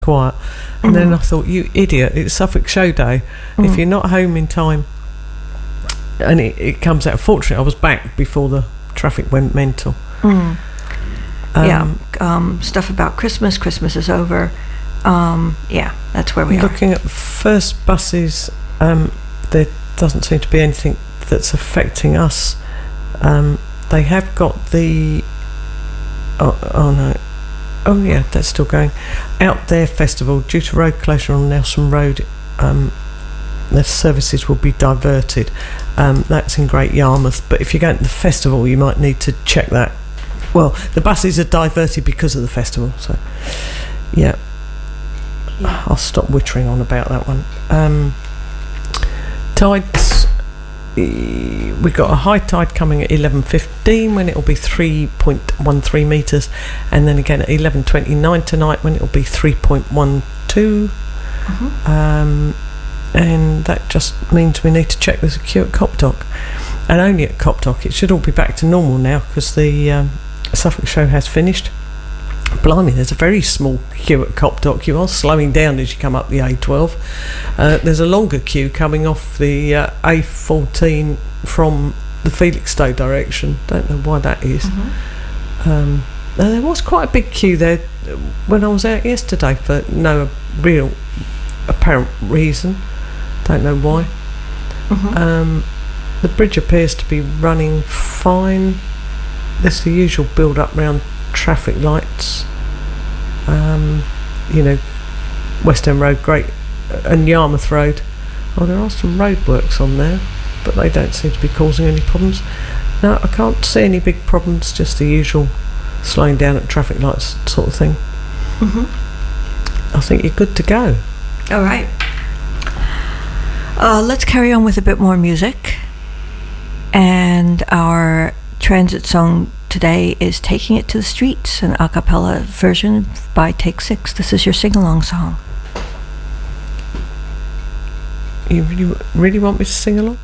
quiet. And then I thought, you idiot, it's Suffolk Show Day. If you're not home in time, and it comes out. Fortunately, I was back before the traffic went mental. Stuff about Christmas. Christmas is over. That's where we are. Looking at first buses, there doesn't seem to be anything that's affecting us. They have got the... Oh no. Oh yeah, that's still going. Out There Festival, due to road closure on Nelson Road, the services will be diverted. That's in Great Yarmouth, but if you're going to the festival, you might need to check that. Well, the buses are diverted because of the festival, so yeah. I'll stop wittering on about that one. Tides, we've got a high tide coming at 11:15 when it will be 3.13 metres, and then again at 11:29 tonight when it will be 3.12. And that just means we need to check there's a queue at Copdock, and only at Copdock. It should all be back to normal now because the Suffolk show has finished. Blimey, there's a very small queue at Copdock. You are slowing down as you come up the A12. There's a longer queue coming off the A14 from the Felixstowe direction. Don't know why that is. There was quite a big queue there when I was out yesterday for no real apparent reason. Don't know why. The bridge appears to be running fine. There's the usual build-up round traffic lights. West End Road, Great, and Yarmouth Road. Oh, there are some roadworks on there, but they don't seem to be causing any problems. No, I can't see any big problems, just the usual slowing down at traffic lights sort of thing. I think you're good to go. All right. Let's carry on with a bit more music. And our transit song today is Taking It to the Streets, an a cappella version by Take Six. This is your sing-along song. You really want me to sing along?